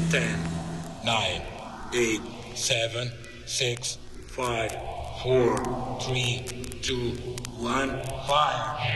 10, 9, 8, 7, 6, 5, 4, 3, 2, 1. fire.